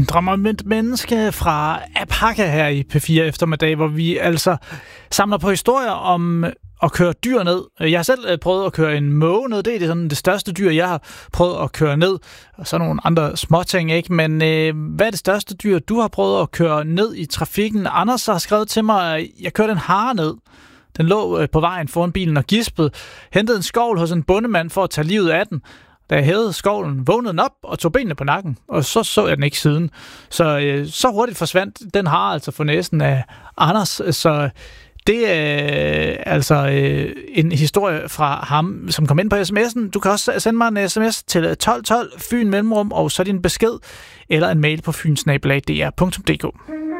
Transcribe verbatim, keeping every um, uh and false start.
Drømmer om et menneske fra Apaka her i P fire eftermiddag, hvor vi altså samler på historier om at køre dyr ned. Jeg har selv prøvet at køre en måge ned. Det er sådan det største dyr, jeg har prøvet at køre ned. Og så nogle andre småting, ikke? Men øh, hvad er det største dyr, du har prøvet at køre ned i trafikken? Anders har skrevet til mig, at jeg kørte en hare ned. Den lå på vejen foran bilen og gispede. Hentede en skovl hos en bondemand for at tage livet af den. Da jeg hævede skovlen, vågnede den op og tog benene på nakken, og så så jeg den ikke siden. Så, øh, så hurtigt forsvandt den har altså for næsen af Anders. Så det er altså øh, en historie fra ham, som kom ind på sms'en. Du kan også sende mig en sms til tolv tolv, Fyn Mellemrum, og så din besked, eller en mail på fyn snabel-a d r punktum d k.